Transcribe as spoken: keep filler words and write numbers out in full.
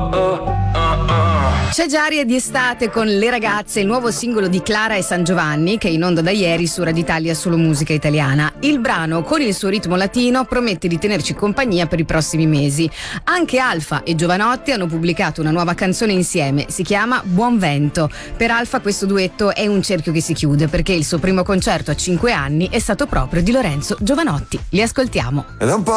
C'è già aria di estate con Le Ragazze, il nuovo singolo di Clara e San Giovanni, che è in onda da ieri su Radio Italia Solo Musica Italiana. Il brano, con il suo ritmo latino, promette di tenerci compagnia per i prossimi mesi. Anche Alfa e Giovanotti hanno pubblicato una nuova canzone insieme, si chiama Buon Vento. Per Alfa questo duetto è un cerchio che si chiude, perché il suo primo concerto a cinque anni è stato proprio di Lorenzo Giovanotti. Li ascoltiamo. Ed è un po'